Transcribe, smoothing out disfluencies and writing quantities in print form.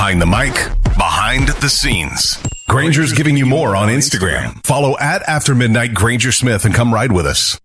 behind the mic, behind the scenes. Granger's giving you more on Instagram. Follow @AfterMidnightGrangerSmith and come ride with us.